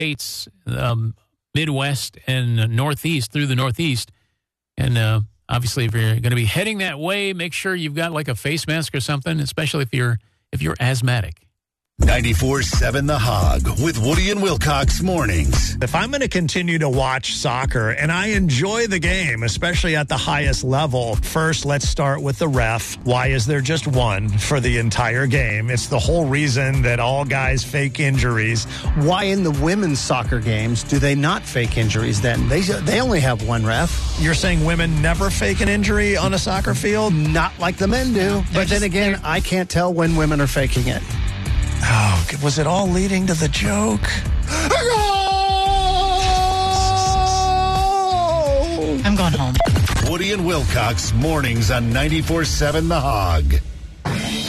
states, Midwest and Northeast, through the Northeast. And obviously, if you're going to be heading that way, make sure you've got like a face mask or something, especially if you're asthmatic. 94.7 The Hog with Woody and Wilcox mornings. If I'm going to continue to watch soccer, and I enjoy the game, especially at the highest level, first, let's start with the ref. Why is there just one for the entire game? It's the whole reason that all guys fake injuries. Why in the women's soccer games do they not fake injuries then? They only have one ref. You're saying women never fake an injury on a soccer field? Not like the men do. But then again, I can't tell when women are faking it. Oh, was it all leading to the joke? I'm going home. Woody and Wilcox mornings on 94.7 The Hog.